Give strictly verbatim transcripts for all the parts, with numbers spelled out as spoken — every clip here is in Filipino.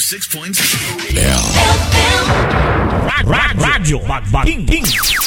six point zero Radyo Magbating.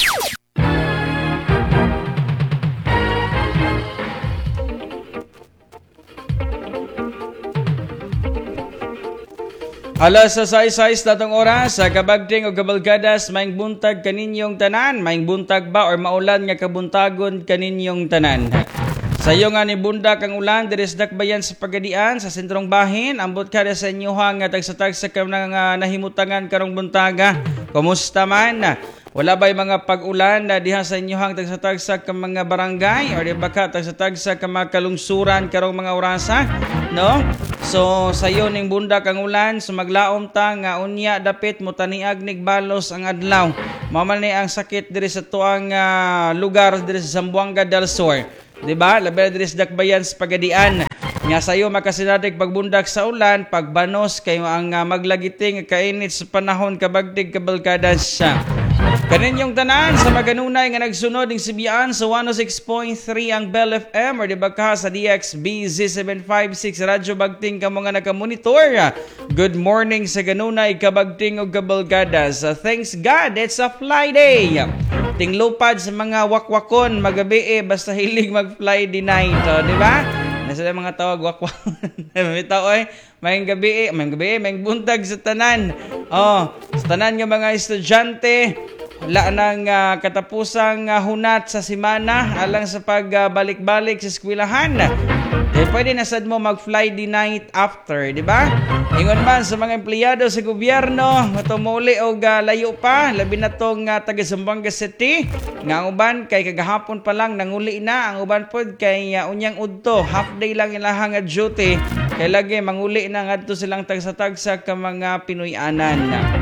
Alas sa sais-sais datong oras sa kabagting o kabalgadas, maing buntag kaninyong tanan, maing buntag ba or maulan nga kabuntagon kaninyong tanan. Sa iyo nga ni bundak ang ulan, diris dakbayan sa pagadian sa sentrong bahin, ambot kada sa inyo nga tagsatag sa kanang uh, nahimutangan karong buntaga. Kumusta man? Wala ba'y mga pag-ulan na diha sa inyo hang tagsatag sa mga barangay or di ba ka tagsatag sa mga kalungsuran karong mga orasa? No? So sa iyo ning bundak ang ulan, so maglaom ta nga unya dapit mo taniag nig balos ang adlaw. Maman ni ang sakit diri sa tuang uh, lugar diri sa Zamboanga del Sur. Diba? Labi diri sa dakbayan sa pagadian. Nga sayo makasinadig pagbundak sa ulan, pagbanos kayo ang uh, maglagiting kainit sa panahon kabagdig kabalkadas siya. Kaninyong tanan sa maganunay nga nagsunod ng Sibian sa one oh six point three ang Bell F M or di ba ka sa D X B Z seven five six Radyo Bagting ka mga nakamonitor. Good morning sa ganunay kabagting o kabalkadas. Uh, thanks God, it's a Friday. Tinglupad sa mga wakwakon magabi eh, basta hilig mag-fly the night. Oh, di ba? Nasa mga tawag wakwak. May tao eh, may gabi eh, may gabi eh, may buntag sa tanan. Oh, sa tanan ng mga estudyante, wala nang uh, katapusang uh, hunat sa simana alang sa pagbalik-balik uh, sa eskwelahan. Eh, pwede na sad mo mag-fly the night after, di ba? Ingon man sa mga empleyado sa gobyerno, matumuli o uh, layo pa, labi na tong uh, taga Zamboanga City, nga ang uban kay kagahapon pa lang nanguli na, ang uban pod kay uh, unyang udto, half day lang ilahang at duty, kay lagi manguli na ngadto silang tagsa-tagsa ka mga Pinoy-anan.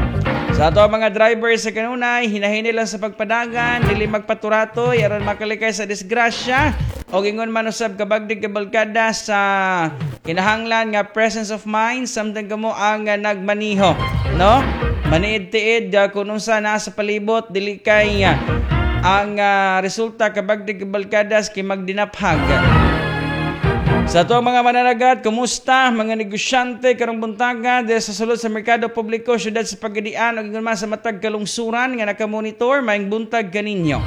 Sa ato mga driver sa kanunay, hinahini lang sa pagpadagan, dili magpaturato, aron makalikay sa disgrasya, o ingon man usab kabagdig kabalkada sa kinahanglan nga presence of mind, samtang kamo ang uh, nagmaniho, no? Maniid-tiid uh, kung unsa naa sa palibot, dili kay uh, ang uh, resulta kabagdig kabalkadas kay magdinaphag. Sa ito mga mananagat, kumusta mga negosyante karong buntaga dahil sa sulod sa merkado publiko, syudad sa Pagadian o gingon man sa matag kalungsuran nga nakamonitor, maing buntag kaninyo.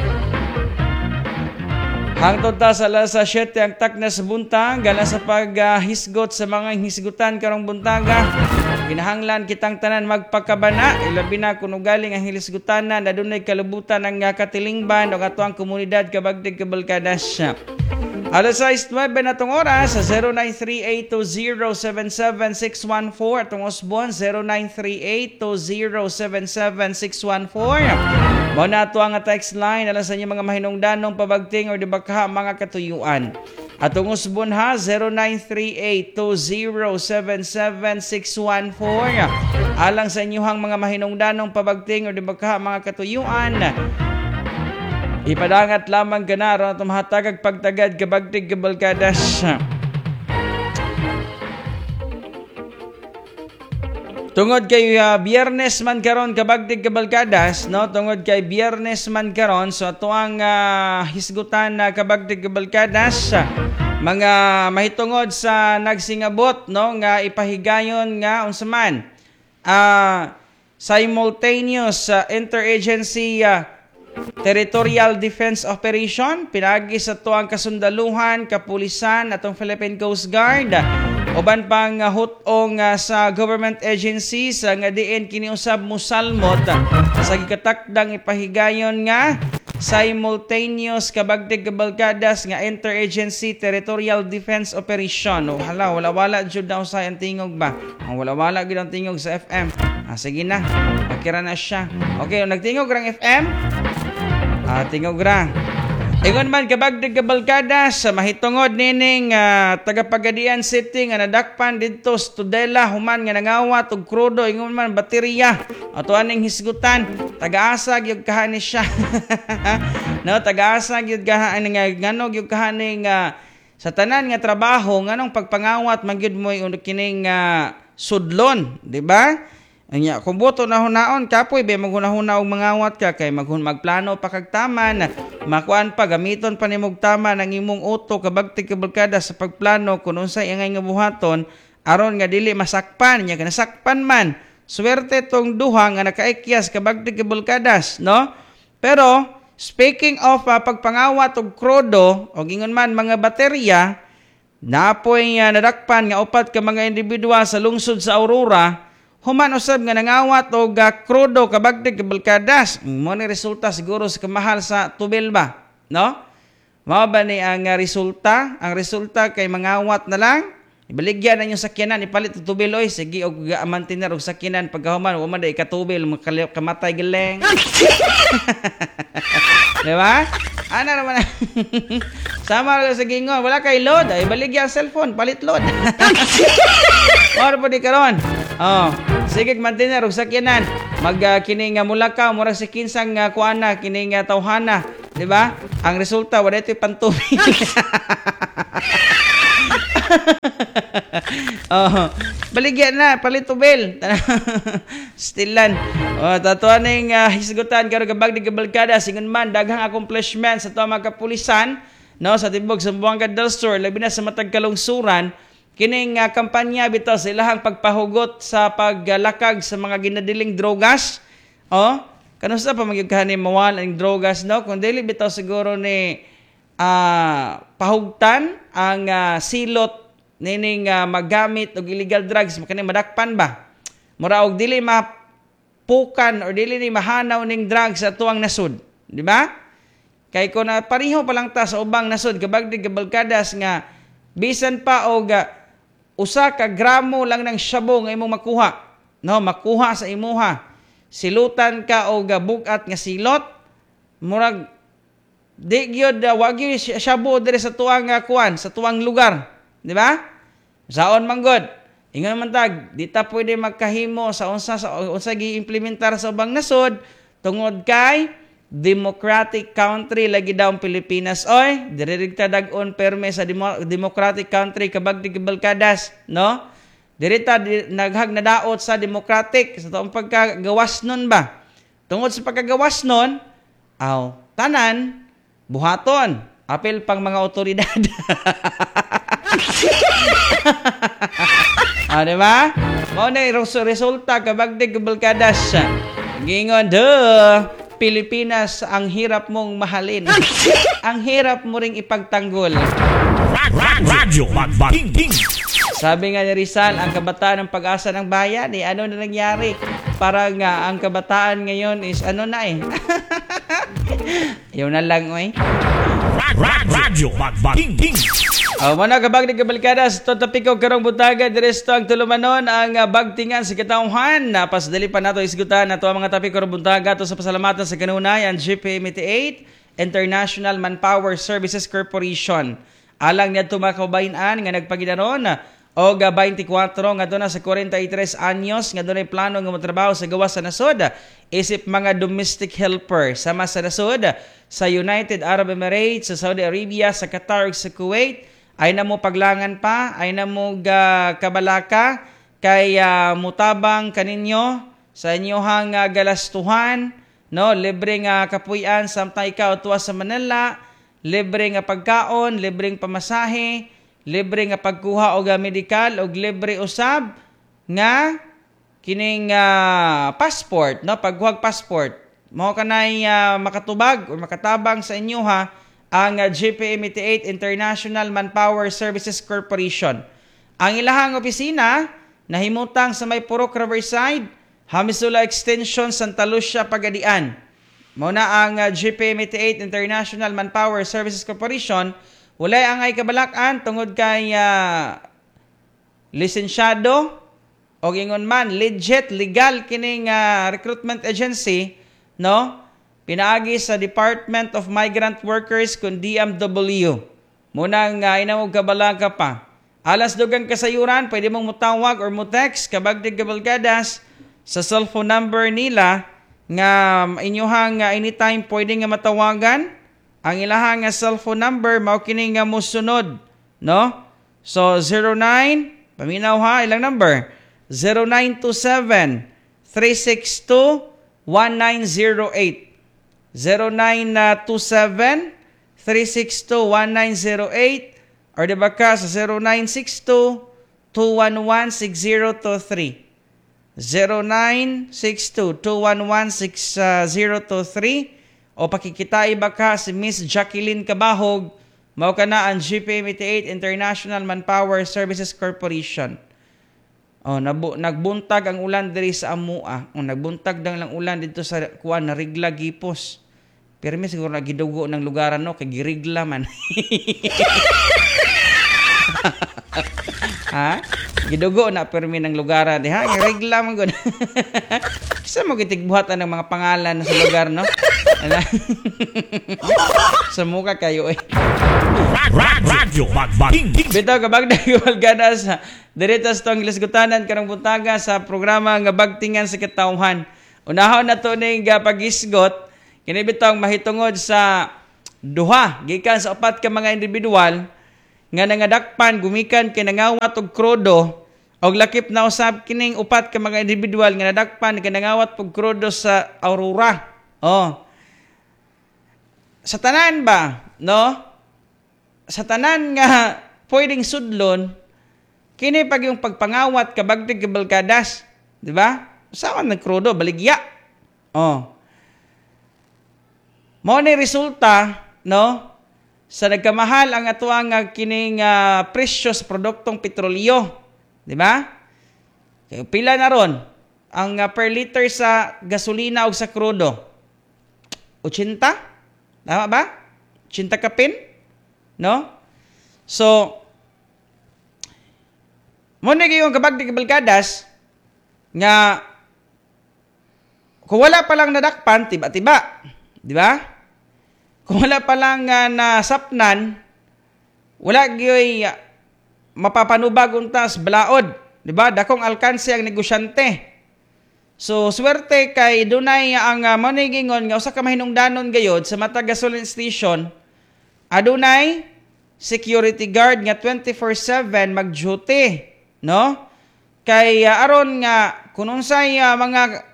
Hangtod ta sa alas siyete ang takna sa buntag, gala sa paghisgot uh, sa mga hisgutan karong buntaga. Kinahanglan kitang tanan magpakabana, ilabi na kung galing ang hilisgutanan na dunay kalubutan ng uh, katilingban o ato ang komunidad kabagdig kabalkadas siya. Alas sais nuwebe na itong oras sa zero nine three eight two zero seven seven six one four atong Osbon zero nine three eight two zero seven seven six one four. Mao na ito ang text line alas sa inyo mga mahinungdanong pabagting o di ba ka mga katuyuan. Atong Osbon ha zero nine three eight two zero seven seven six one four. Alang sa inyohang mga mahinungdanong pabagting o di ba ka mga katuyuan. Ipadangat lamang ka na ron tumahatagag pagtagad kabagtig kabalkadas. Tungod kay uh, Biyernes man karon kabagtig kabalkadas, no? Tungod kay Biyernes man karon, so ato ang uh, hisgutan na kabagtig kabalkadas. Mga mahitungod sa nagsingabot, no? Nga ipahigayon nga unsa man. Uh, simultaneous uh, interagency uh, Territorial Defense Operation, pinagi sa to ang kasundaluhan, kapulisan, atong Philippine Coast Guard, uban pang uh, hutong uh, sa government agencies uh, nga diin kiniusab musalmot uh, sa gikatakdang ipahigayon nga simultaneous kabagdig kabalkadas nga interagency territorial defense operation. O hala, wala-wala jud daw sa ang tingog ba? Ang wala-wala gid ang tingog sa F M. Ah, sige na. Akira na siya. Okay, nagtingog rang F M. Ah, tingog ra. Ingon man kabagdig kabalkadas sa mahitungod nining uh, taga-Pagadian City nga nadakpan didto sa Tudela human nga nangawat og krudo, ingon man baterya. Ato aning hisgutan, taga-asa gyud kahani siya. No, taga-asa gyud kahani nga ngano gyud kahani nga sa tanan nga trabaho nganong pagpangawat man gyud mo kining uh, sudlon, di ba? Anya, kung boto na hunaon, kapoy, be maghunahuna og mangawat ka, kay maghun magplano pa kag taman, makuan pa, gamiton pa ni mong tama ng imong uto, kabagtig kabalkada sa pagplano, kung unsay angay nga buhaton, aron nga dili masakpan nya kanasakpan man. Swerte tong duha nga nakaikyas kabagtig kabulkadas, no? Pero speaking of uh, pagpangawat og krodo o gingon man mga baterya, napoy uh, nadakpan nga upat ka mga individual sa lungsod sa Aurora, human usab nga nangawat og uh, krodo kabagtig kabulkadas. Mo ni resulta siguro sa kamahal sa tubil ba, no? Mao ba ni ang uh, resulta? Ang resulta kay mangawat na lang. Ibaligyan na yung sakyanan, ipalit o tubil, oy, sige, og amantinar og sakyanan, pagkahuman, wala da ikatubil, kamatay galeng. Diba? Ano naman, sama lang sa gingon, wala kay load, ay baligyan cellphone, palit load. Mara po di karon. Oh, sige, mantinar og sakyanan, mag uh, kining uh, mulakaw, murag si kinsang uh, kuana, kining uh, tawhana, diba? Ang resulta, wala ito'y pantubil. Oh, baligyan na, palit tubil. Stilan. Oh, tatuan ning uh, hisgutan karon kabag di kabalkada singon man daghang accomplishment sa tuwa mga kapulisan, no, sa tibok sa Buanga del Sur, labi na sa matag kalungsuran, kining uh, kampanya bitaw sa ilahang pagpahugot sa paglakag sa mga ginadiling drogas. Oh, kanusa pa magyugkahan ni mawal ang drogas, no? Kung dili bitaw siguro ni uh, pahugtan ang uh, silot nining uh, magamit og illegal drugs makaning madakpan ba, mura og dili mapukan or dili ni mahanaw ning drugs sa tuwang nasud, di ba? Kay ko na pareho pa lang ta sa ubang nasud kabagdig kabalkadas nga bisan pa og uh, usa ka gramo lang ng shabu nga imong makuha, no, makuha sa imuha, silutan ka og uh, bugat nga silot, murag di gyud uh, wa gyud shabu diri sa tuwang uh, kuan sa tuwang lugar, di ba? Saon manggod, ingon man tag, di ta pwede magkahimo sa unsa sa unsa gi-implementar sa ubang nasod tungod kay democratic country lagi daw ang Pilipinas, oy, diri ta dag-on perme sa demo, democratic country kabagdig kabalkadas, no? Diri ta di, naghag nadaot sa democratic sa tuong pagkagawas nun ba? Tungod sa pagkagawas nun, aw, tanan buhaton, apel pang mga otoridad. Ah, di ba? Mao na yung resulta kabagdig kabalkadas. Gingon, duh, Pilipinas, ang hirap mong mahalin. Ang hirap mo ring ipagtanggol. Radyo Bagbagting King. Sabi nga ni Rizal, ang kabataan ng pag-asa ng bayan, eh, ano na nangyari? Parang nga, ang kabataan ngayon is ano na eh. Yun na lang, oy. Radyo Bagbagting King. Oh, mana kabag ni kabalkadas, to topiko karong butaga diresto ang tulumanon ang uh, bagtingan sa katauhan. Napas dali pa nato isgutan nato ang mga topiko karong butaga to sa pasalamatan sa kanunay ang G P M eighty-eight International Manpower Services Corporation. Alang niadto mga kaubayan nga nagpagidaron og uh, twenty-four nga na sa forty-three anyos nga dunay plano nga motrabaho sa gawas sa nasod isip mga domestic helper sama sa nasod sa United Arab Emirates, sa Saudi Arabia, sa Qatar, sa Kuwait. Ay na mo paglangan pa, ay na mo uh, kabalaka, kay uh, mutabang kaninyo sa inyohang uh, galastuhan, no, libre nga kapuyan samtang ikaw tuwa sa Manila, libre nga pagkaon, libreng pamasahe, libre nga pagkuha og uh, medikal, og libre usab nga kining uh, passport, no, pagkuha passport. Mao kanay uh, makatubag o makatabang sa inyo ha ang uh, G P M eighty-eight International Manpower Services Corporation. Ang ilahang opisina nahimutang sa may Purok Riverside, Hamisula Extension, Santa Lucia, Pagadian. Mao na ang uh, G P M eighty-eight International Manpower Services Corporation. Walay angay kabalakan tungod kay uh, lisensyado o ingon man legit legal kining uh, recruitment agency, no? Pinaagi sa Department of Migrant Workers kun D M W. Munang uh, inamog kabalaga pa. Alas dugang kasayuran, pwede mong mutawag or mutext kabagdig kabalkadas sa cellphone number nila nga inyuhang uh, anytime pwede nga matawagan. Ang ilahang nga cellphone number mao kini nga mosunod, no? So zero nine, paminaw ha, ilang number? zero nine two seven, three six two, one nine zero eight. zero nine two seven, three six two, one nine zero eight or di ba ka sa zero nine six two, two one one, six zero two three. zero nine six two, two one one, six zero two three. O pakikitay ba ka si Miss Jacqueline Cabahog, mao ka na ang G P M eighty-eight International Manpower Services Corporation. O nabu, nagbuntag ang ulan diri sa amua. O nagbuntag dang lang ulan dito sa kuan na Rigla Gipos. Pero may siguro nagidugo ng lugaran no kay girigla man. Ha? Gidugo na permi ng lugaran di ha? Girigla man gud. Isa mo gitigbuhatan ng mga pangalan sa lugar no? Sa muka kayo eh. Radyo Bagbagting. Bitaw kabag dagwal ganas direta sa tong Gilisgutanan karong buntaga sa programa nga Bagtingan sa Katawhan. Unahon na to ning pagisgot kini bitong mahitungod sa duha gikan sa upat ka mga individual nga nangadakpan gumikan kay nangawat og krudo og lakip na usab kining upat ka mga individual nga nadakpan kay nangawat og krudo sa Aurora. Oh. Sa tanan ba, no? Sa tanan nga pwedeng sudlon kini pag yung pagpangawat kabagdig kabalkadas, di ba? Saan ng krudo baligya. Oh. Mao ni resulta no sa nagkamahal ang atuang uh, kining uh, presyo sa produktong petrolyo, di ba? Kaya pila na ron ang uh, per liter sa gasolina o sa krudo? eighty? Tama ba? eighty kapin? No? So mo ni yung kabagdi kabalkadas nga kung wala pa lang nadakpan tiba-tiba, di ba? Kung wala pa lang uh, nasapnan, wala gyoy uh, mapapanubag untas balaod, di ba? Dakong alkanse ang negosyante. So swerte kay dunay ang uh, manigingon nga usa ka mahinungdanon gayod sa mata gasoline station, adunay security guard nga twenty-four seven mag-duty, no? Kay uh, aron nga kun unsay uh, mga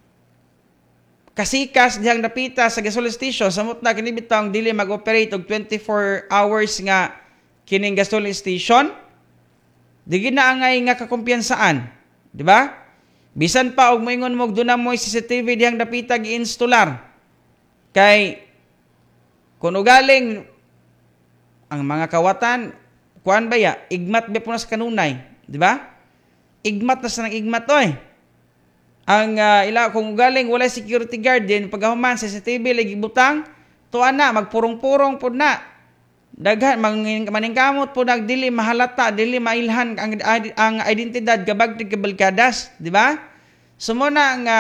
kasikas dihang napita sa gasoline station samot na kini bitang dili mag-operate og twenty-four hours nga kining gasoline station dili na angay nga kakumpiyansaan, di ba? Bisan pa og moingon mo dunay mo C C T V dihang napita gi-installar kay kun ugaling ang mga kawatan kuan ba ya igmat be punas kanunay, di ba? Igmat na sa nang igmat oy. Ang uh, ila kung galing wala security guard din paghuman sa C C T V lagi butang tuan na magpurong-purong pud na daghan maningkamot pud nagdili mahalata dili mailhan ang ang identidad kabagdig kabalkadas, di ba? Sumo na nga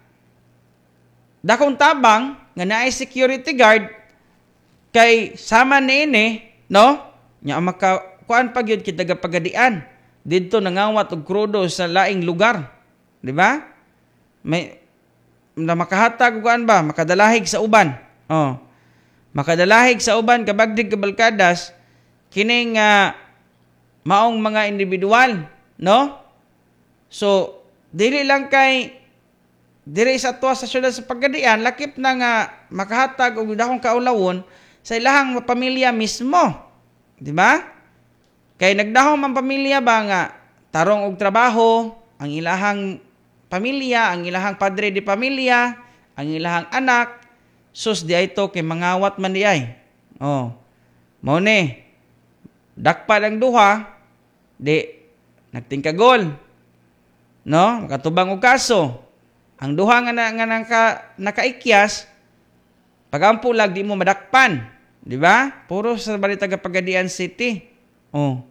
dakong tabang nga naay security guard kay sama niini no nya maka kuan pagyud kita gapagadian didto nangawat og krudo sa laing lugar, di ba? May na makahatag kuan ba makadalahig sa uban. Oh. Makadalahig sa uban kabagdig kabalkadas kining uh, maong mga individual, no? So dili lang kay diri sa tuwa sa syudad sa pagadian lakip na nga makahatag og dahong kaulawon sa ilahang pamilya mismo, di ba? Kay nagdahom ang pamilya ba nga tarong og trabaho ang ilahang pamilya, ang ilahang padre di pamilya, ang ilahang anak, sus di ay to kay mangawat man di ay. Oh. Mao ni. Dakpa ang duha, di nagtingkagol. No? Makatubang og kaso. Ang duha nga na, nga naka, nakaikyas, pagampulag di mo madakpan. Di ba? Puro sa balita Pagadian City. Oh.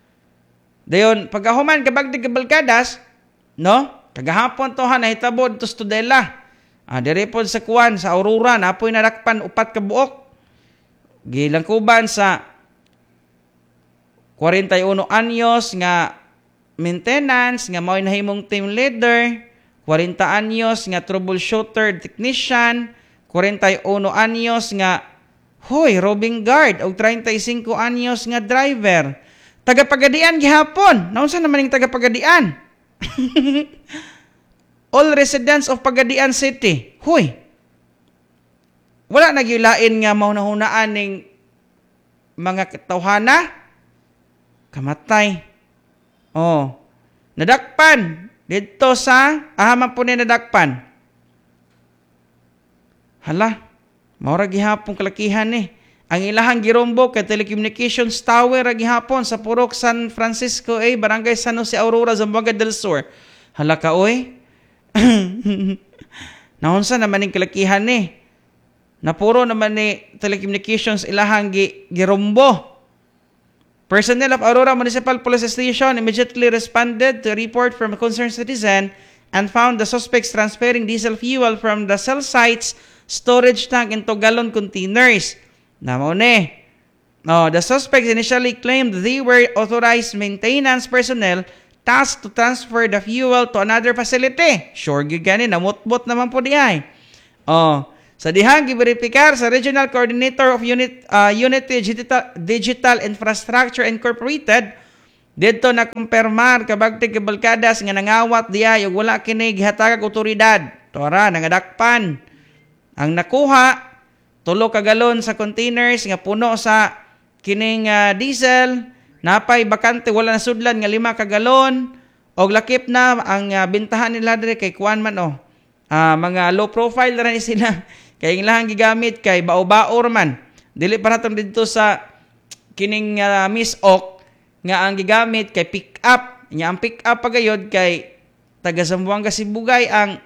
Dayon, pagkahuman kabagdig kabalkadas, no? Kagahapon to ha nahitabod to Studela. Ah, dire pod sa kuan sa Aurora napoy nadakpan upat ka buok. Gilangkuban sa forty-one anyos nga maintenance nga mao nahimong team leader, forty anyos nga troubleshooter technician, forty-one anyos nga hoy roving guard ug thirty-five anyos nga driver. Tagapagadian gihapon. Naunsa naman ning tagapagadian? All residents of Pagadian City. Huy. Wala nagyulain nga maunahunaan ning mga katawhana. Kamatay. Oh, nadakpan dito sa ahaman po ni nadakpan. Hala, maura gihapon kalakihan ni. Eh. Ang ilahang girombo kay telecommunications tower ra gihapon sa Purok San Francisco, eh, Barangay San Jose Aurora, Zamboanga del Sur. Hala ka oy. Naunsa naman ning kalakihan ni. Eh. Napuro naman ni telecommunications ilahang gi, girombo. Personnel of Aurora Municipal Police Station immediately responded to a report from a concerned citizen and found the suspects transferring diesel fuel from the cell site's storage tank into gallon containers. Namo ni. Oh, the suspects initially claimed they were authorized maintenance personnel tasked to transfer the fuel to another facility. Sure gyud gani namutbot naman po diay. Oh, sa dihang giberipikar sa Regional Coordinator of Unit uh, Unity Digital, Digital Infrastructure Incorporated, didto na kumpirmar kabagtig kabalkadas nga nangawat diay ug wala kini gihatagag otoridad. Tora nangadakpan. Ang nakuha tulo ka galon sa containers nga puno sa kining uh, diesel, napay bakante wala na sudlan nga lima ka galon og lakip na ang uh, bintahan nila dire kay kuan man oh. Uh, mga low profile ra ni sila kay ilang gigamit kay bao-bao man. Dili para tong didto sa kining uh, Miss Ok nga ang gigamit kay pick up. Nya ang pick up pagayod kay taga Zamboanga Sibugay ang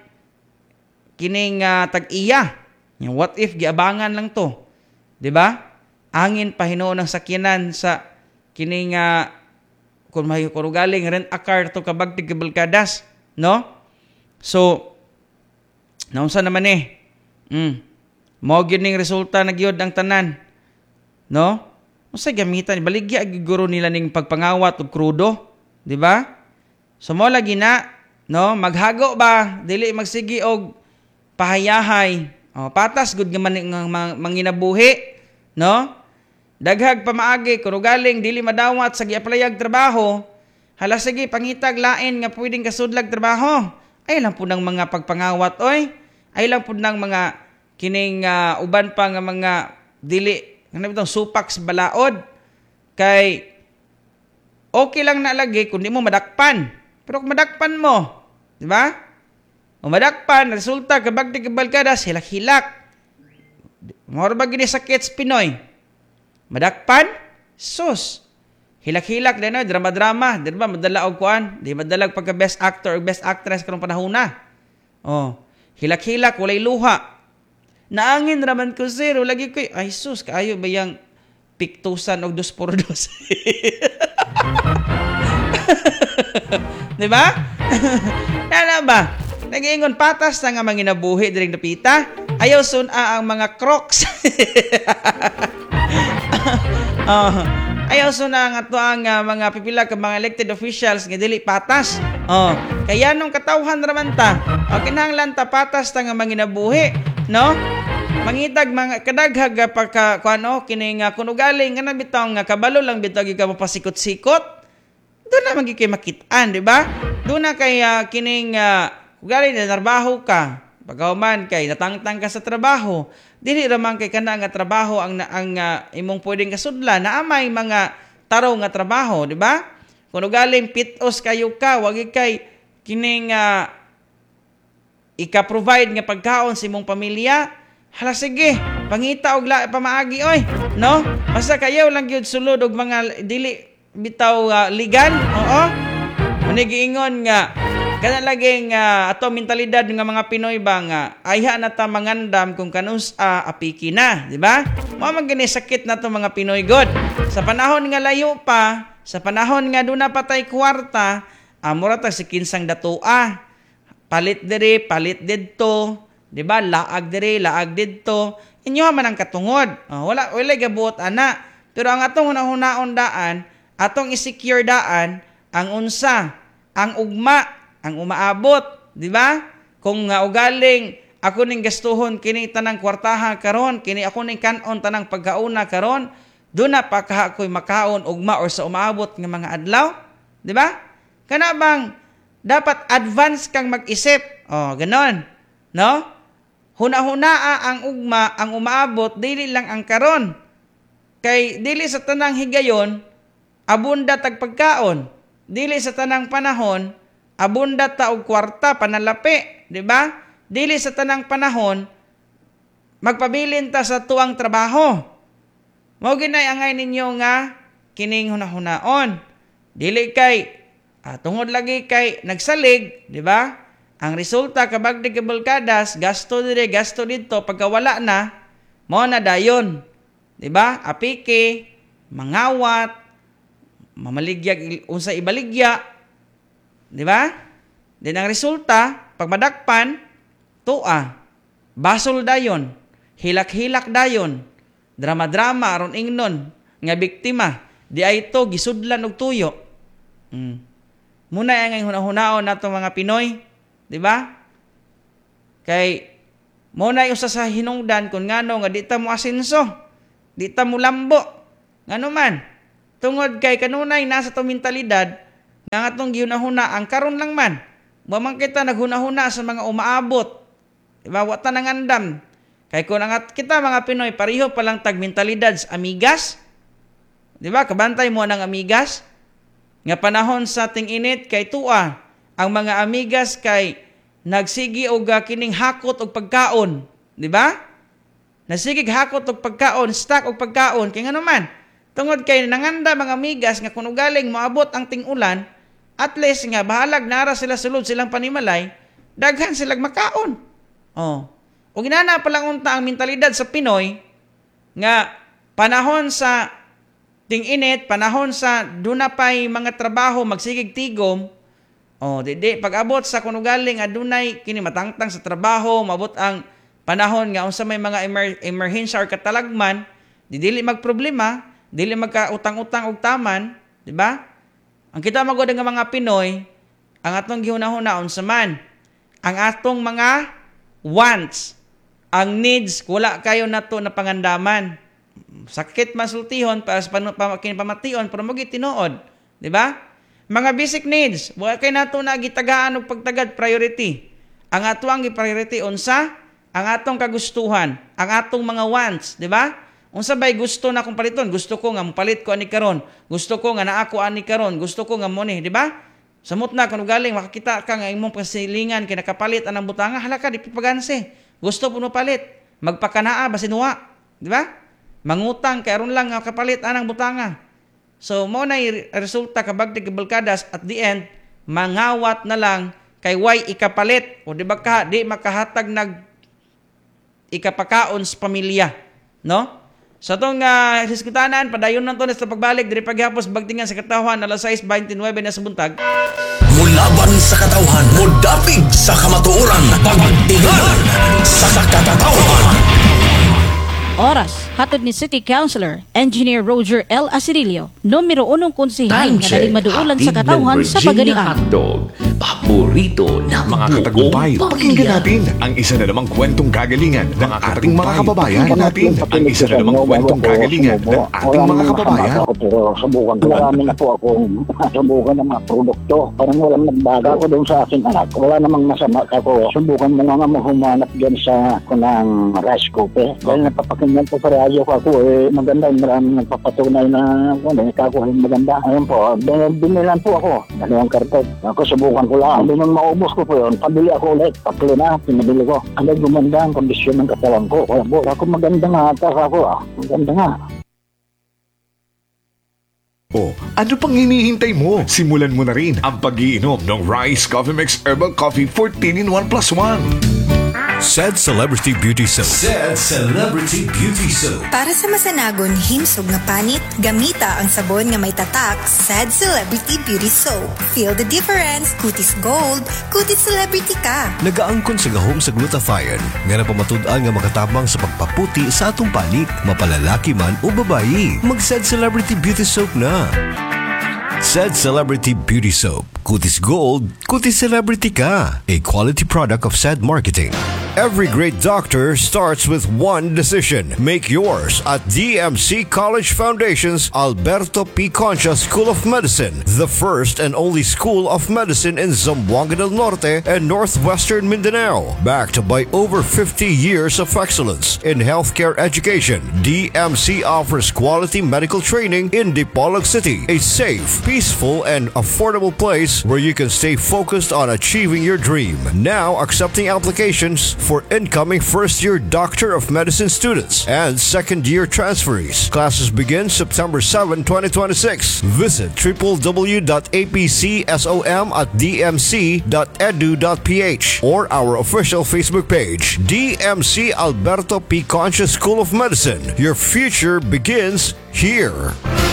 kining uh, tag-iya. Yung what if giabangan lang to, 'di ba? Angin pa hinuon ng sakyanan sa kining uh, kung may kurugaling rent a car to kabagtig kabalkadas, no? So naunsa naman eh. Mm. Mao gyud ning resulta na gyud ang tanan. No? Unsa gamitan baligya giguro nila ning pagpangawat og krudo, 'di ba? So mo lagi na, no, maghago ba dili magsigi og pahayahay. Oh, patas gud nga man nga manginabuhi, no? Daghag pamaagi kuno galing dili madawat sa giaplayag trabaho, hala sige pangitag lain nga pwedeng kasudlag trabaho. Ay lang pud nang mga pagpangawat oy. Ay lang pud nang mga kining uh, uban pa nga mga dili nga bitong supaks balaod kay okay lang na lagi kung di mo madakpan. Pero kung madakpan mo, di ba? O madakpan, resulta kabagtig kabalkadas, hilak-hilak. Moro ba gini sakit sa Pinoy? Madakpan, sus. Hilak-hilak din, no? Drama-drama. Di ba, madala og kuan? Di madalag pagka best actor o best actress karong panahon na. Oh, hilak-hilak, walay luha. Naangin raman ko zero, lagi ko, ay sus, kaayo ba yung piktusan o dos por dos? Di ba? Nana ba? Nag-iingon patas na nga manginabuhi diring napita. Ayaw sun a ang mga crocs. uh, ayaw sun na nga to ang uh, mga pipila ka mga elected officials nga dili patas. Oh, kaya nung katawhan raman ta, o kinahanglan ta patas ta nga manginabuhi, no? Mangitag mga kadaghag pagka kuano kining uh, kuno galing nga bitaw nga kabalo lang bitaw gi ka mapasikot-sikot. Doon na magi kay makitaan, di ba? Doon na kay uh, kining uh, ugali na trabaho ka, pagkauman kay natangtang ka sa trabaho, dili raman kay kana nga trabaho ang ang uh, imong pwedeng kasudlan na amay mga taro nga trabaho, di ba? Kung ugaling pitos kayo ka, wag kay kining uh, ika-provide nga pagkaon sa imong pamilya, hala sige, pangita og la pamaagi oy, no? Basta kayo lang gyud sulod og mga dili bitaw uh, legal, oo? Manigiingon nga kana laging uh, ato mentalidad nga mga Pinoy ba nga ayha na ta mangandam kung kanus uh, apiki na, di ba? Mao man gani sakit na to mga Pinoy god. Sa panahon nga layo pa, sa panahon nga duna patay kwarta, amura ta si kinsang datua. Palit diri, palit didto, di ba? Laag diri, laag didto. Inyo man ang katungod. Oh, wala wala gabuot ana. Pero ang atong hunahunaon daan, atong i-secure daan ang unsa, ang ugma ang umaabot, di ba? Kung nga uh, ugaling ako ning gastuhon kini tanang kwartaha karon, kini ako ning kanon tanang pagkauna karon, do na pa ka ako'y makaon ugma or sa umaabot nga mga adlaw, di ba? Kana bang dapat advance kang mag-isip? Oh, ganon, no? Huna-hunaa ang ugma, ang umaabot dili lang ang karon. Kay dili sa tanang higayon abunda tag pagkaon. dili sa tanang panahon abunda ta og kwarta panalapi, di ba? Dili sa tanang panahon magpabilin ta sa tuang trabaho. Mao ginay angay ninyo nga kining hunahunaon. Dili kay ah, tungod lagi kay nagsalig, di ba? Ang resulta kabagdig kabalkadas, gasto dire, gasto dito, pagkawala na, mo na dayon. Di ba? Apike, mangawat, mamaligyag unsa ibaligya. Di ba? Din ang resulta, pag madakpan, tua, basol dayon, hilak-hilak dayon, drama-drama aron ingnon nga biktima, di ay ito gisudlan og tuyo. Mm. Muna ang hunahunaon nato mga Pinoy, di ba? Kay muna yung sa hinungdan kung ngano nga di ta mo asenso, di ta mo lambo. Ngano man, tungod kay kanunay nasa to mentalidad nga atong gihunahuna ang karon lang man. Wa man kita naghunahuna sa mga umaabot. Di ba? Wa ta nangandam. Kay kung ang kita mga Pinoy pareho pa lang tag mentalidad sa amigas. Di ba? Kabantay mo ng amigas. Nga panahon sa ting init kay tua ang mga amigas kay nagsigi og kining hakot og pagkaon, di ba? Nasigig hakot og pagkaon, stock og pagkaon kay ngano man. Tungod kay nanganda mga amigas nga kun ugaling moabot ang ting-ulan, at least nga bahalag nara sila sulod silang panimalay, daghan silang makaon. Oh. Ug inana pa lang unta ang mentalidad sa Pinoy nga panahon sa ting-init, panahon sa dunapay mga trabaho magsigig tigom. Oh, di, di pag-abot sa kunugaling adunay kini matangtang sa trabaho, mabot ang panahon nga unsa may mga emer- emergency or katalagman, di dili magproblema, dili magkautang-utang og taman, di ba? Ang kita magod nga mga Pinoy, ang atong gihunahuna unsa man, ang atong mga wants, ang needs wala kayo nato na pangandaman. Sakit masultihon para sa pamation pero mo gitinuod, di ba? Mga basic needs, wa kay nato na gitagaan og pagtagad priority. Ang ato ang gi-priority unsa? Ang atong kagustuhan, ang atong mga wants, di ba? Unsa bay gusto na kong paliton? Gusto ko nga mopalit ko ani karon. Gusto ko nga naa ko ani karon. Gusto ko nga mo ni, di ba? Samot na kun galing makakita ka nga imong pasilingan kay nakapalit anang butanga, hala ka di paganse. Gusto puno palit, magpakanaa basin wa, di ba? Mangutang kay aron lang nga kapalit anang butanga. So mo na resulta kabagdig kabalkadas at the end mangawat na lang kay way ikapalit o di ba ka di makahatag nag ikapakaon sa pamilya, no? Sa tong uh, diskutanan padayon nang to sa pagbalik diri paghapos bagtingan sa katawhan alas sais twenty-nine na sa buntag. Mulaban sa katawhan, mudapig sa kamatuoran, pagtingan sa katawhan. Oras, hatod ni City Councilor, Engineer Roger L. Asirilio, numero unong konsehan nga daling maduulan sa katawhan sa pagalian. Hotdog, paborito ng Mga katagumpay, pakinggan natin ang isa na namang kwentong kagalingan ng ating mga kababayan. natin ang isa na namang kwentong kagalingan ng ating mga kababayan. Pero subukan ko marami na po akong subukan ng mga produkto. Parang walang nagbaga ko doon sa aking anak. Wala namang masama ako. Subukan mo nga nga humanap dyan sa kunang rice cooker. Dahil napapakinggan po sa radyo ko ako eh maganda. Maraming nagpapatunay na ano, ikakuha yung maganda. Ayun po, binilan po ako. Dalawang kartot. Ako subukan ko lang. Hindi nang maubos ko po yun. Pabili ako ulit. Tatlo na, pinabili ko. Ang gumanda ang kondisyon ng katawan ko. Wala po. Ako maganda nga ata ako ah. Maganda nga. O, ano pang hinihintay mo? Simulan mo na rin ang pag-iinom ng Rice Coffee Mix Herbal Coffee fourteen in one plus one. Said Celebrity Beauty Soap. Said Celebrity Beauty Soap. Para sa masanagon himsog nga panit, gamita ang sabon nga may tatak, Said Celebrity Beauty Soap. Feel the difference, kutis gold, kutis celebrity ka. Nagaangkon sa gahom sa glutathione nga napamatud-an nga makatabang sa pagpaputi sa atong panit, mapalalaki man o babayi. Mag-Said Celebrity Beauty Soap na. Said Celebrity Beauty Soap. Kutis Gold, kutis celebrity ka. A quality product of Said Marketing. Every great doctor starts with one decision. Make yours at D M C College Foundation's Alberto P. Concha School of Medicine, the first and only school of medicine in Zamboanga del Norte and northwestern Mindanao. Backed by over fifty years of excellence in healthcare education, D M C offers quality medical training in Dipolog City, a safe, peaceful, and affordable place where you can stay focused on achieving your dream. Now accepting applications for incoming first-year Doctor of Medicine students and second-year transferees. Classes begin September seventh, twenty twenty-six. Visit w w w dot a p c som at d m c dot e d u dot p h or our official Facebook page, D M C Alberto P. Concha School of Medicine. Your future begins here.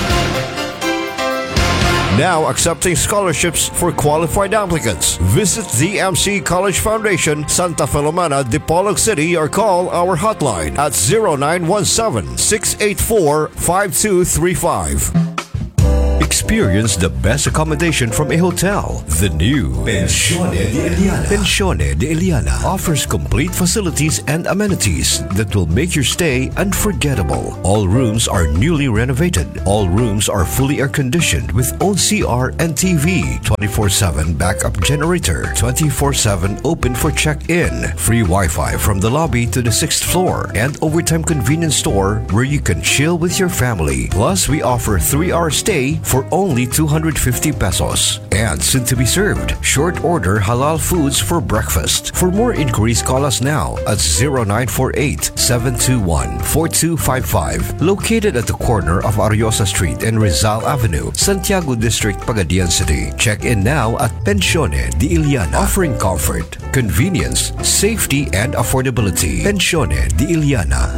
Now accepting scholarships for qualified applicants. Visit D M C College Foundation, Santa Filomena, Dipolog City, or call our hotline at zero nine one seven, six eight four, five two three five. Experience the best accommodation from a hotel. The new Pensione de Eliana. Pensione de Eliana offers complete facilities and amenities that will make your stay unforgettable. All rooms are newly renovated. All rooms are fully air-conditioned with own C R and T V, twenty-four seven backup generator, twenty-four seven open for check-in, free Wi-Fi from the lobby to the sixth floor, and overtime convenience store where you can chill with your family. Plus, we offer three-hour stay for only two hundred fifty pesos. And soon to be served, short order halal foods for breakfast. For more inquiries, call us now at zero nine four eight, seven two one, four two five five. Located at the corner of Ariosa Street and Rizal Avenue, Santiago District, Pagadian City. Check in now at Pensione de Eliana, offering comfort, convenience, safety, and affordability. Pensione de Eliana.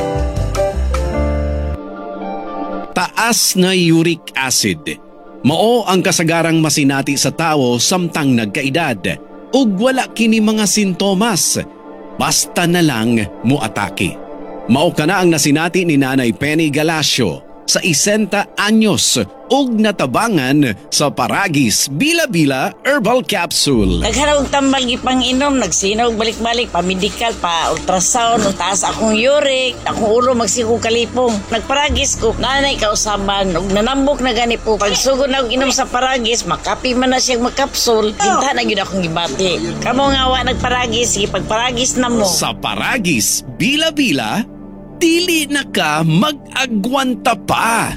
Taas na uric acid. Mao ang kasagarang masinati sa tao samtang nagkaedad ug wala kini mga sintomas. Basta na lang moatake. Mao kana ang nasinati ni Nanay Penny Galacio sa isenta anyos ug natabangan sa Paragis Bila-Bila Herbal Capsule. Nagharawag tambal ipang-inom, nagsinog balik-balik, pa-medical, pa-ultrasound, taas akong uric, akong ulo magsigo kalipong. Nagparagis ko, nanay kausaban, ug nanambok na gani po. Pagsugod na og inom sa Paragis, makapi man na siyang magkapsul, hinta na gyud akong gibati. Kamo nga wa nagparagis, sige pagparagis na mo. Sa Paragis Bila-Bila, dili na ka mag-agwanta pa.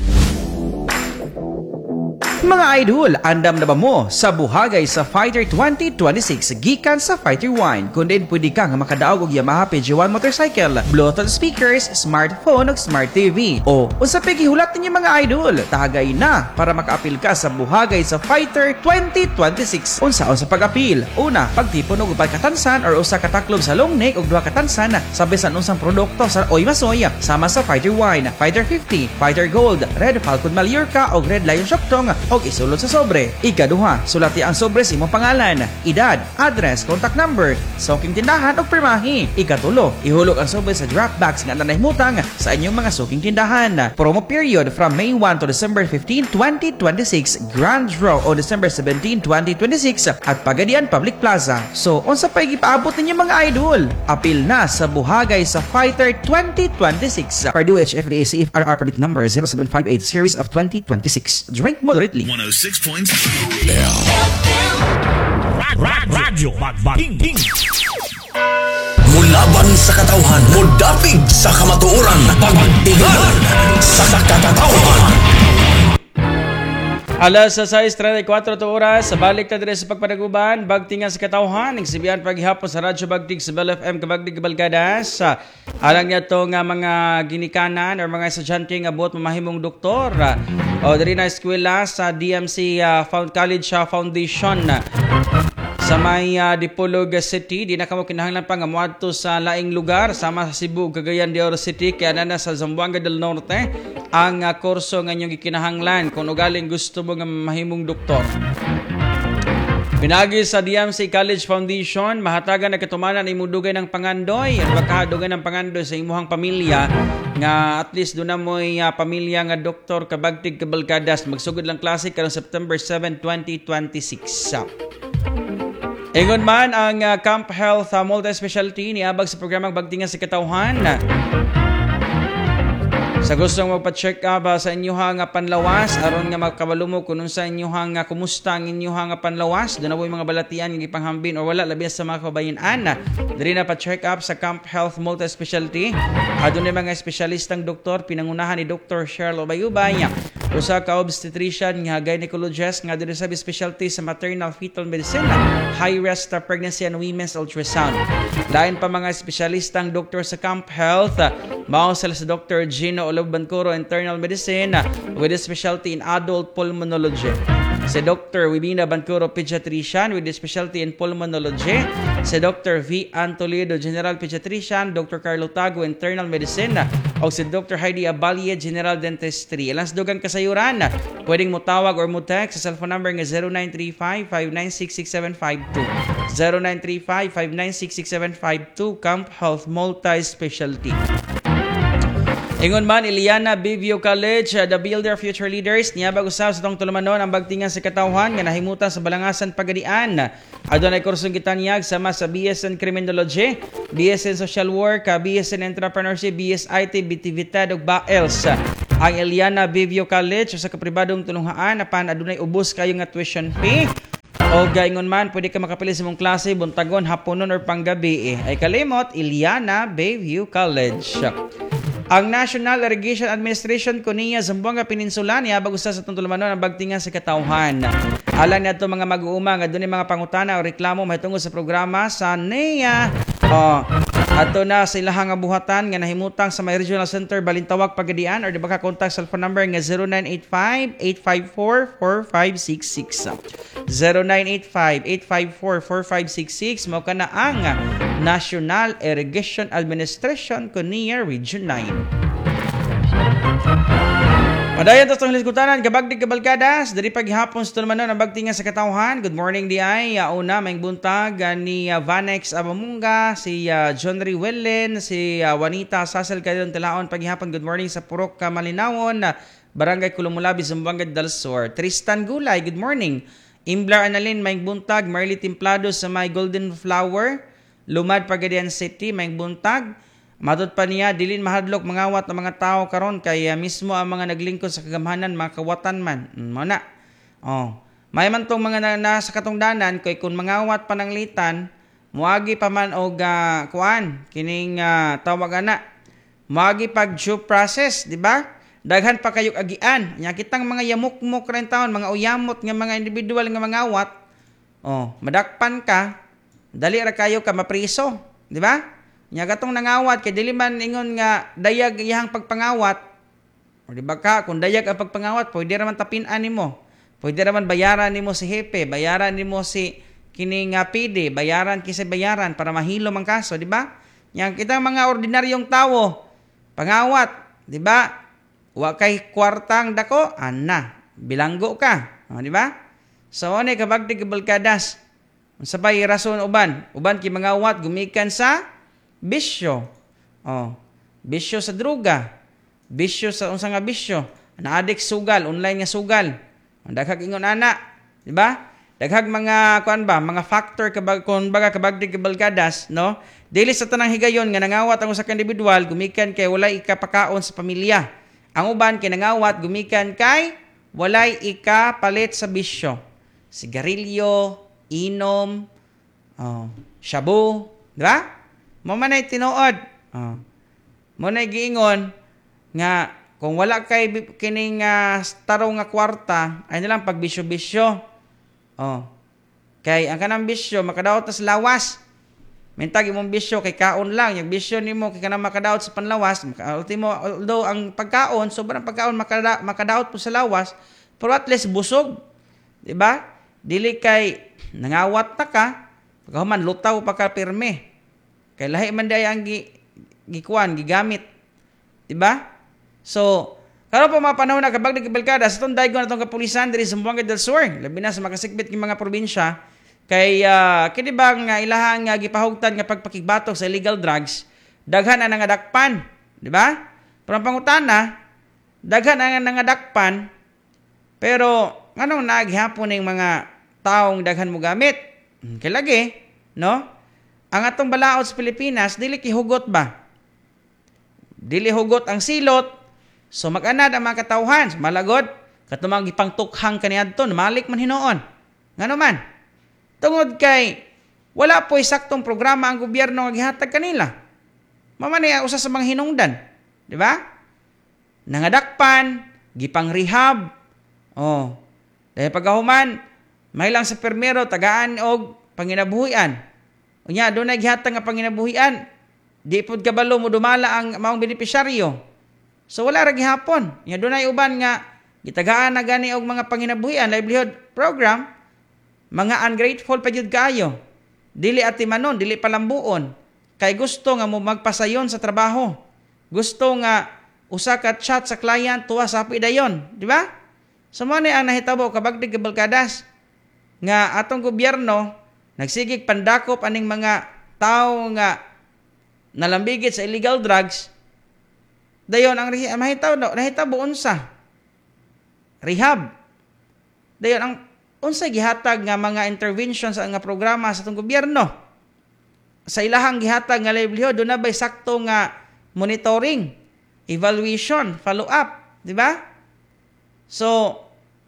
Mga idol, andam na ba mo sa buhagay sa Fighter twenty twenty-six gikan sa Fighter Wine? Kung din pwede kang makadaog og Yamaha P G one motorcycle, Bluetooth speakers, smartphone ug smart T V. O, unsa pa gihulat ninyo mga idol? Tagay na para makaapil ka sa buhagay sa Fighter twenty twenty-six. Unsaon sa pag-apil? Una, pagtipon og upat katansan or usa ka taklob sa long neck ug duha katansan sa bisan unsang produkto sa Oy Masoy sama sa Fighter Wine, Fighter fifty, Fighter Gold, Red Falcon Mallorca ug Red Lion Shoktong og isulod sa sobre. Ikaduha, sulati ang sobre sa imong pangalan, edad, address, contact number, suking tindahan ug pirmahi. Ikatulo, ihulog ang sobre sa drop box nga nanahimutang sa inyong mga suking tindahan. Promo period from May first to December fifteenth, twenty twenty-six. Grand draw on December seventeenth, twenty twenty-six at Pagadian Public Plaza. So, unsa pa gipaabot ninyo mga idol? Apil na sa buhagay sa Fighter twenty twenty-six. Purdue H F D A C F R R permit number zero seven five eight series of twenty twenty-six. Drink moderately. one oh six point Radyo Magbating. Mulaban sa katawhan, mudapig sa kamatuoran, pagtingan sa katatawahan. Alas sais trentacuatro to oras, balik ta dire sa pagpanaguban, bagtingan sa katawhan, nagsibihan paghihapon sa Radyo Bagtig sa Bell F M Kabagdig Kabalgadas. Alang niya to nga mga ginikanan or mga estudyante nga buot mamahimong doktor o diri na eskwela sa D M C uh, Found College uh, Foundation sa may uh, Dipolog City. Di na kamo kinahanglan pa nga moadto sa laing lugar sama sa Cebu, Cagayan de Oro City, kaya na na sa Zamboanga del Norte ang uh, kurso nga inyong gikinahanglan kung ugaling gusto mo nga mahimong doktor. Pinagi sa D M C College Foundation, mahatagan na katumanan na imudugay ng pangandoy at makahadugay ng pangandoy sa imuhang pamilya nga at least doon na mo'y uh, pamilya nga doktor Kabagtig Kabalgadas. Magsugod lang klase karong September seventh, twenty twenty-six. Ingon man ang uh, Camp Health uh, Multi-Specialty niabag sa programang Bagtingan sa Katawhan. Sa gustong magpa-check up uh, sa inyong uh, panlawas, aron nga magkabalumog kung sa inyong uh, kumusta ang inyong uh, panlawas, doon na po yung mga balatian, yung ipanghambin o wala, labi sa mga kabayan-an. Dali na pa-check up sa Camp Health Multi-Specialty. Uh, doon na mga espesyalistang doktor, pinangunahan ni Doctor Cheryl Obayubay, usa ka obstetrician nga gynecologist nga dili sa specialty sa maternal fetal medicine, high risk pregnancy and women's ultrasound. Lain pa mga espesyalistang doktor sa Camp Health, mao sila sa Doctor Gino Olob Bancoro, internal medicine with a specialty in adult pulmonology. Si Doctor Wibina Bancoro, pediatrician with a specialty in pulmonology. Si Doctor V. Antolido, general pediatrician. Doctor Carlo Tago, internal medicine. O si Doctor Heidi Abalie, general dentistry. Ilang dugang kasayuran, pwedeng mo tawag or mo text sa cellphone number nga zero nine three five, five nine six, six seven five two. zero nine three five, five nine six, six seven five two. Camp Health Multi-Specialty. Ingon man, Iliana Bivio College, uh, the Builder Future Leaders, niyabag usab sa itong tulumanon ang Bagtingan sa Katawhan nga nahimutan sa Balangasan Pagadian. Adunay kursong gitanyag sama sa B S in Criminology, B S in Social Work, uh, B S in Entrepreneurship, B S I T, B T V T E D ug B A E L S. Ang Iliana Bivio College sa kapribadong tulunghaan apan adunay ubos kayo nga tuition fee. O gaingon man, pwede ka makapili sa mong klase, buntagon, haponon or panggabi eh. Ay kalimot, Iliana Bayview College. Ang National Irrigation Administration kuniya Zamboanga Peninsula niabag usa sa tulumanon ang Bagtingan sa Katawhan. Alang niadto mga mag-uuma nga dunay mga pangutana o reklamo mahitungod sa programa sa N E A. Oh, ato na sa ilahang buhatan nga nahimutang sa may Regional Center Balintawak Pagadian or di ba ka contact cellphone number nga zero nine eight five, eight five four, four five six six. zero nine eight five, eight five four, four five six six mao kana ang National Irrigation Administration kuniya Region nine. Padayon sa itong hilisgutanan, kabagdig kabalkadas, dari paghihapon sa tulumanon ang Bagtingan sa Katawhan. Good morning di ay, uh, una, may buntag uh, ni uh, Vanex Abamunga, si uh, John Riwellen, si uh, Juanita Sasel Kayon Talaon, paghihapon, good morning sa Purok uh, Malinawon, uh, Barangay Kulumulabi, Zamboanga del Sur. Tristan Gulay, good morning. Imblar Analin, may buntag, Marley Templado sa may Golden Flower, Lumad Pagadian City, may buntag. Madot pa niya, dilin mahadlok mangawat ng mga tao karon kaya mismo ang mga naglingkod sa kagamhanan, mga kawatan man. Muna. Oh. May man tong mga na, nasa katungdanan, kay kung mangawat pananglitan, muagi pa man og uh, kuan, kining uh, tawag ana. Muagi pag due process, di ba? Daghan pa kayog agian. Nya kitang mga yamuk-muk rin taon, mga uyamot nga mga individual nga mangawat. Oh, madakpan ka, dali ra kayo ka mapriso, di ba? Nya gatong nangawat kay dili man ingon nga dayag iyang pagpangawat. O di ba ka kung dayag ang pagpangawat, pwede ra man tapin-an nimo. Pwede ra man bayaran nimo si hepe, bayaran nimo si kining uh, P D, bayaran kisa bayaran para mahilo man kaso, di ba? Nya kitang mga ordinaryong tawo pangawat, di ba? Wa kay kwartang dako, ana, bilanggo ka, o, di ba? So one kabagdig kabalkadas. Unsabay rason uban, uban ki mangawat gumikan sa bisyo. Oh, bisyo sa droga. Bisyo sa unsa nga bisyo? Na-addict sugal, online nga sugal. Daghag ingon ana, di ba? Daghag mga kuan ba, mga factor kabag kun baga kabagdig kabalkadas, no? Dili sa tanang higayon nga nangawat ang usa ka individual gumikan kay walay ikapakaon sa pamilya. Ang uban kay nangawat gumikan kay walay ikapalit sa bisyo. Sigarilyo, inom, oh, shabu, di ba? Mo man ay tinuod. Oh. Mo na giingon nga kung wala kay kining uh, taro nga kwarta ay nilang pagbisyo-bisyo. Oh. Kay ang kanang bisyo makadaot sa lawas. Mentag imong bisyo kay kaon lang, yung bisyo nimo kay kanang makadaot sa panlawas. Ultimo although ang pagkaon sobrang pagkaon makada, makadaot po sa lawas, pero at least busog. Di ba? Dili kay nangawat ta ka, pagkahuman lutaw pa ka pirme. Kay lahi man day ang gi, gikuan, gigamit. Diba? So, karon pa mga panahon na kabagdig kabalkada, sa itong daigo na itong kapulisan diri sa Zamboanga del Sur, labi na sa makasikbit ng mga probinsya, kay, uh, kini bang uh, ilahang uh, gipahugtan nga pagpakigbatok sa illegal drugs, daghan na nangadakpan. Diba? Pero ang pangutana, daghan na nangadakpan, pero anong naghapon ng mga taong daghan mo gamit? Kay lagi, no? Ang atong balaod sa Pilipinas, dili kihugot ba? Dili hugot ang silot, so mag-anad ang mga katawhan, malagod, katumang ipangtukhang kaniadto, malik man hinoon. Ngano man? Tungod kay, wala po'y saktong programa ang gobyerno nga gihatag kanila. Mamani usa sa mga hinungdan. Di ba? Nangadakpan, gipang rehab, oh, dahil pagahuman, may lang sa permero, tagaan og panginabuhian. Unya, doon na gihatag nga panginabuhian, di pod kabalo mo dumala ang maong benepisyaryo. So wala ra gihapon. Nya doon ay uban nga gitagaan na gani og mga panginabuhian, livelihood program, mga ungrateful pa jud kaayo. Dili atimanon, dili palambuon. Kay gusto nga mo magpasayon sa trabaho. Gusto nga usa ka chat sa client tuwa sa api dayon, di ba? So mo ni ang nahitabo kabagdig kabalkadas nga atong gobyerno nagsigig pandakop aning mga tao nga nalambigit sa illegal drugs. Dayon ang mahitaw no, nahitabo unsa? Rehab. Dayon ang unsa gihatag nga mga interventions sa nga programa sa atong gobyerno. Sa ilahang gihatag nga livelihood, doon na ba'y sakto nga monitoring, evaluation, follow-up, di ba? So,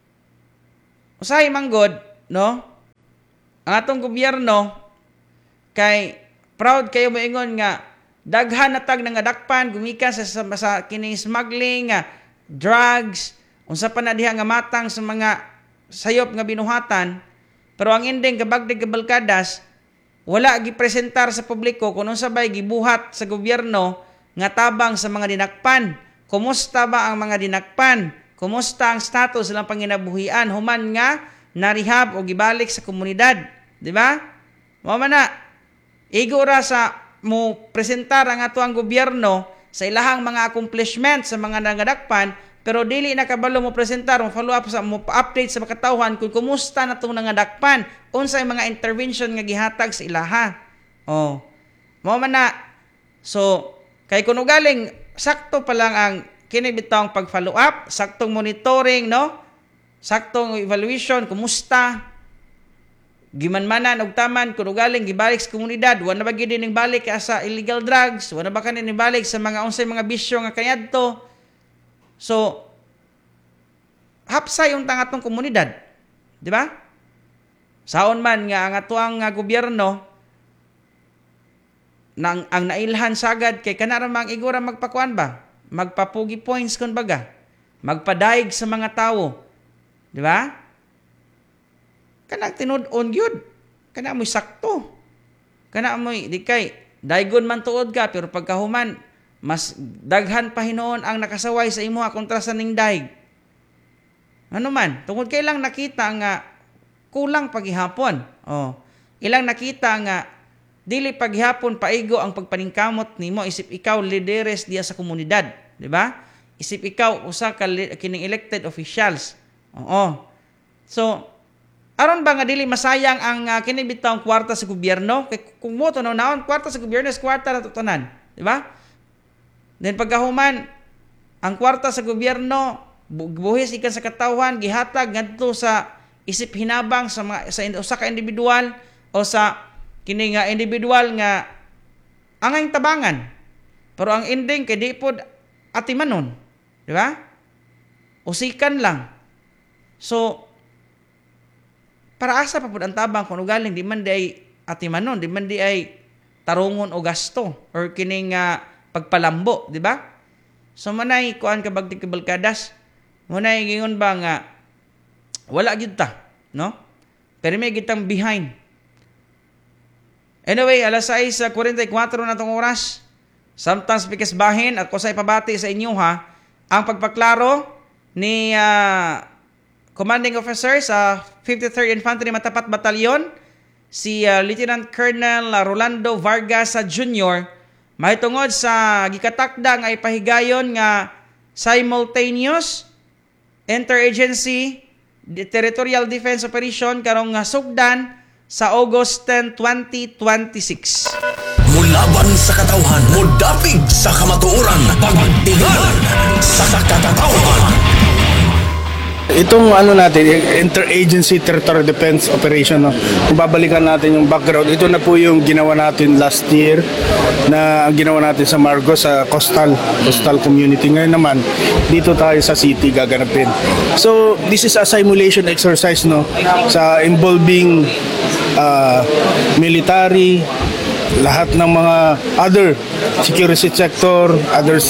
usahay manggod, no? Ang atong gobyerno, kay proud kayo moingon nga, daghan na tag nga dakpan, gumikan sa, sa, sa kining smuggling, nga, drugs, unsa pa na diha nga matang sa mga sayop nga binuhatan, pero ang ending kabagdig kabalkadas, wala gipresentar sa publiko kung unsa bay gibuhat sa gobyerno nga tabang sa mga dinakpan. Kumusta ba ang mga dinakpan? Kumusta ang status silang panginabuhian? Human nga narehab o gibalik sa komunidad. Di ba? Mao man na. Igura sa mo presentar ang ato ang gobyerno sa ilahang mga accomplishment sa mga nangadakpan, pero dili nakabalo mo presentar, mo follow up sa mo update sa makatawhan kung kumusta na itong nangadakpan, unsay mga intervention nga gihatag sa ilaha. Oh. Mao man na. So, kay kuno galing sakto pa lang ang kini bitawng pag-follow up, saktong monitoring, no? Saktong evaluation, kumusta? Gimanmanan og taman kuno galing gibalik sa komunidad, wa na ba gid ning balik sa illegal drugs, wa na ba kanin balik sa mga unsay mga bisyo nga kaniadto. So, hapsay yung tangatong komunidad. Di ba? Saon man nga ang atuang nga gobyerno nang ang nailhan sagad kay kanaramang igura magpakuan ba? Magpapugi points kun baga. Magpadaig sa mga tao. Di ba? Kanang tinud-on gyud. Kana mo'y sakto. Kana mo'y di kay daygon man tuod ka pero pagkahuman mas daghan pa hinoon ang nakasaway sa imo kontra sa ning daig. Ano man, tungod kay lang nakita nga kulang paghihapon. Oh, ilang nakita nga dili paghihapon paigo ang pagpaningkamot nimo isip ikaw lideres diya sa komunidad, di ba? Isip ikaw usa ka kining elected officials. Oo. So, aron ba nga dili masayang ang uh, kini bitawng kwarta sa gobyerno? Kay kung mo to naon kwarta sa gobyerno is kwarta ra tutunan, di ba? Then pagkahuman, ang kwarta sa gobyerno, buhis ikan sa katawhan, gihatag ngadto sa isip hinabang sa mga, sa usa ka individual o sa kini nga individual nga angay tabangan. Pero ang ending kay di pod atimanon, di ba? Usikan lang. So para asa pa pod ang tabang kung galing di man di ay atimanon, di man di ay tarungon o gasto or kini nga pagpalambo, di ba? So manay kuan ka bagtig kabalkadas, munay gingon ba nga wala gyud ta, no? Pero may gitang behind. Anyway, alas sais forty-four na tong oras. Sometimes bikas bahin at ko sa ipabati sa inyo ha, ang pagpaklaro ni uh, Commanding Officer sa fifty-third Infantry Matapat Batalyon, si uh, Lieutenant Colonel Rolando Vargas Junior mahitungod sa gikatakda nga ipahigayon nga simultaneous interagency territorial defense operation karong nga sugdan sa August tenth, twenty twenty-six. Mulaban sa katawhan, mudapig sa kamatuoran, pagtigan sa katawhan. Itong ano natin, Interagency Territorial Defense Operation, no? Kung babalikan natin yung background, ito na po yung ginawa natin last year na ginawa natin sa Margo, sa Coastal, Coastal Community. Ngayon naman, dito tayo sa city gaganapin. So, this is a simulation exercise, no? Sa involving uh, military, lahat ng mga other security sector, others,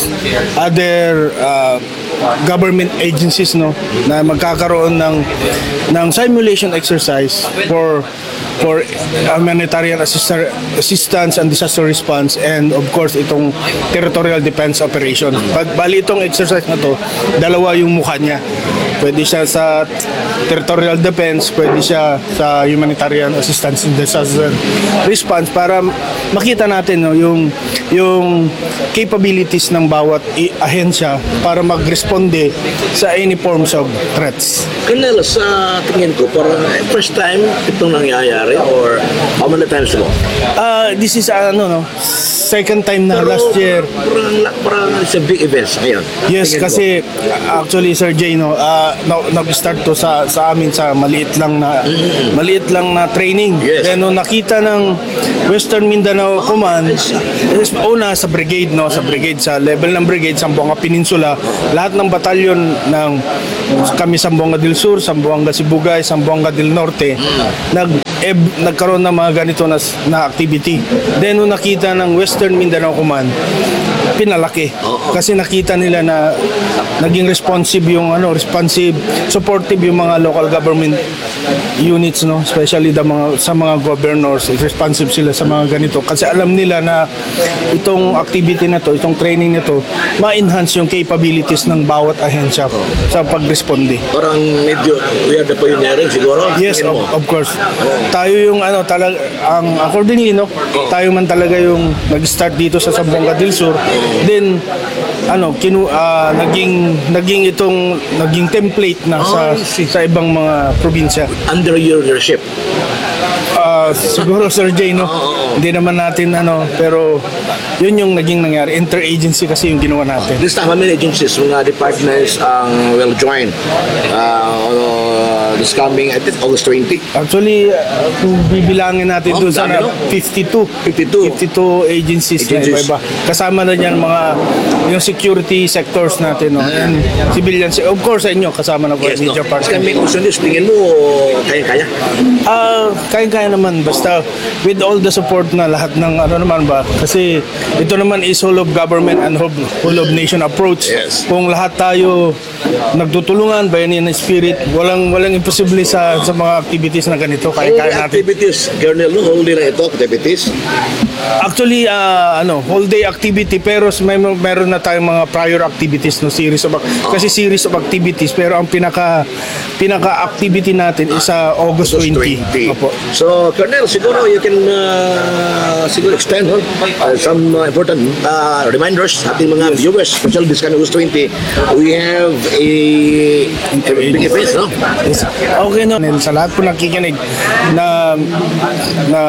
other uh, government agencies, no, na magkakaroon ng ng simulation exercise for for humanitarian assist- assistance and disaster response, and of course itong territorial defense operation. Pag bali itong exercise na to, dalawa yung mukha niya. Pwede siya sa territorial defense, pwede siya sa humanitarian assistance and disaster response, para makita natin, no, yung yung capabilities ng bawat i- ahensya para mag-responde sa any forms of threats. Colonel, sa tingin ko, parang first time itong nangyayari or how many times ago? Uh, this is uh, ano, no, second time na. Pero, last year. Parang, parang it's a big event ngayon. Yes, tingin kasi ko. Actually, Sir Jay, no, uh, nag-start to sa sa amin sa maliit lang na mm-hmm. maliit lang na training. Yes. Then nung nakita ng Western Mindanao Command, is una sa brigade, no, sa brigade, sa level ng brigade, Zamboanga Peninsula, lahat ng batalyon ng kami Zamboanga del Sur, Zamboanga Sibugay, Zamboanga del Norte, mm. nag eh, nagkaroon ng mga ganito na, na activity. Then nung nakita ng Western Mindanao Command, pinalaki. Kasi nakita nila na naging responsive yung ano, responsive, supportive yung mga local government units, no, especially the mga sa mga governors, responsive sila sa mga ganito kasi alam nila na itong activity na to, itong training na to, ma-enhance yung capabilities ng bawat ahensya sa pag-responde. Parang medyo we are the pioneering siguro. Yes, of, of course. Tayo yung ano talaga, ang accordingly, no, tayo man talaga yung nag-start dito sa Zamboanga del Sur. Then ano, kinu uh, naging naging itong naging template na sa sa ibang mga probinsya under your leadership. Uh, siguro Sir Jay, no, hindi naman natin ano, pero yun yung naging nangyari. Interagency kasi yung ginawa natin. This time, how many agencies, mga departments ang um, will join uh, this coming, I think, August twentieth? Actually, uh, kung bibilangin natin oh, doon sa no? fifty-two agencies, agencies. Na iba-iba. Kasama na dyan mga yung security sectors natin, no? And civilian, of course sa inyo kasama na po. Yes, no. Kami kung sa tingin mo, kaya-kaya? Ah, uh, kaya-kaya naman, basta with all the support na lahat ng ano naman ba, kasi ito naman is whole of government and whole, whole of nation approach. Yes. Kung lahat tayo nagtutulungan, bayanihan ng spirit, walang walang imposible sa sa mga activities na ganito, kaya-kaya natin. Activities, Colonel, no, whole day na ito, activities? Actually, uh, ano, whole day activity, pero may meron na tayong mga prior activities, no, series of kasi series of activities, pero ang pinaka pinaka activity natin is sa uh, August twentieth. Opo. So, Colonel, siguro you can uh, siguro extend no? uh, some uh, important uh, reminders sa ating mga yes. viewers, especially this kind of August twentieth. We have a, a big event, no? Yes. Okay, no. Sa lahat po nakikinig na na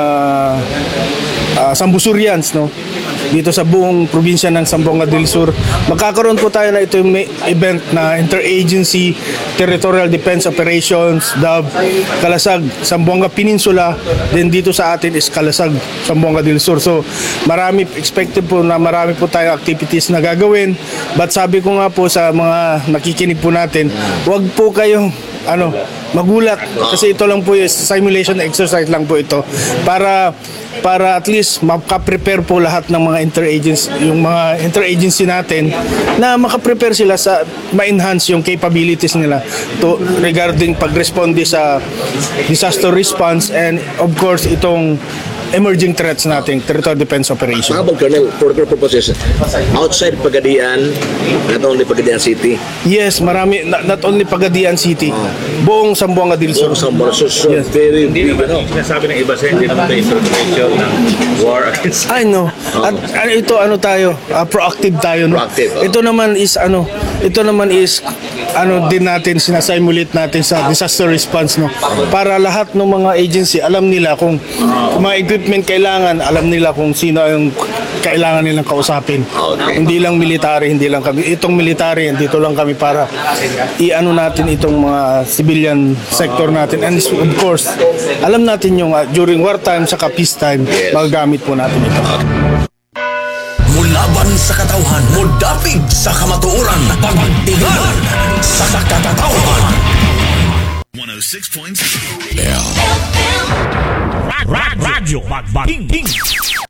uh, Sambusurians, no, dito sa buong probinsya ng Zamboanga del Sur, magkakaroon po tayo na ito yung event na Interagency Territorial Defense Operations, D A V, Kalasag, Zamboanga Peninsula, then dito sa atin is Kalasag, Zamboanga del Sur. So marami, expected po na marami po tayong activities na gagawin, but sabi ko nga po sa mga nakikinig po natin, wag po kayong ano, magulat kasi ito lang po yung simulation exercise lang po ito para para at least maka-prepare po lahat ng mga interagency, yung mga interagency natin na maka-prepare sila sa ma-enhance yung capabilities nila to regarding pag-responde sa disaster response and of course itong emerging threats nating territorial defense operation. Mga Colonel, for the purposes, outside Pagadian, not only Pagadian City? Yes, marami, not, not only Pagadian City, oh. buong Zamboanga del Sur. Buong Zamboanga del Sur, yes. Very big, ano? Sinasabi ng iba sa hindi naman tayo information ng war against... I know. At, at ito, ano tayo, uh, proactive tayo. No? Proactive, oh. Ito naman is, ano, ito naman is, ano din natin, sinasimulate natin sa disaster response, no? Para lahat ng mga agency, alam nila kung, kung mga equipment kailangan, alam nila kung sino yung kailangan nilang kausapin. Okay. Hindi lang military, hindi lang kami. Itong military, dito lang kami para i-ano natin itong mga civilian sector natin. And of course, alam natin yung uh, during wartime saka peacetime, Yes. magagamit po natin ito. Mulaban sa katauhan, mudapig sa kamatuoran, pagtigan sa katauhan. one oh six point seven. Radyo Magbating.